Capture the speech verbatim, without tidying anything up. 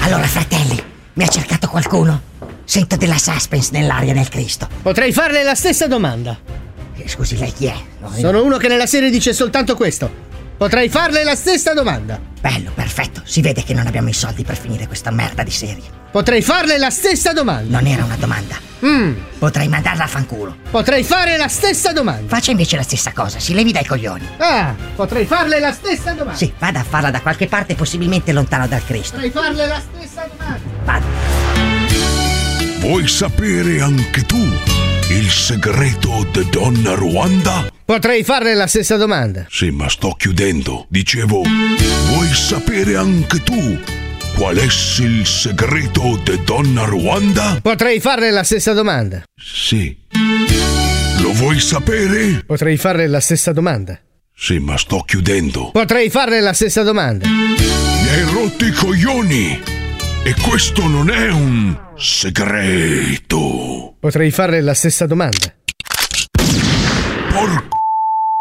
Allora, fratelli, mi ha cercato qualcuno? Sento della suspense nell'aria del Cristo. Potrei farle la stessa domanda. Eh, scusi, lei chi è? No, io- Sono uno che nella serie dice soltanto questo. Potrei farle la stessa domanda. Bello, perfetto. Si vede che non abbiamo i soldi per finire questa merda di serie. Potrei farle la stessa domanda. Non era una domanda. Mm. Potrei mandarla a fanculo. Potrei fare la stessa domanda. Faccia invece la stessa cosa, si levi dai coglioni. Ah, potrei farle la stessa domanda. Sì, vada a farla da qualche parte, possibilmente lontano dal Cristo. Potrei farle la stessa domanda. Vada. Vuoi sapere anche tu il segreto di Donna Ruanda? Potrei farle la stessa domanda. Sì, ma sto chiudendo. Dicevo, vuoi sapere anche tu qual è il segreto di Donna Ruanda? Potrei farle la stessa domanda. Sì. Lo vuoi sapere? Potrei farle la stessa domanda. Sì, ma sto chiudendo. Potrei farle la stessa domanda. Mi hai rotto i coglioni! E questo non è un segreto. Potrei farle la stessa domanda. Porco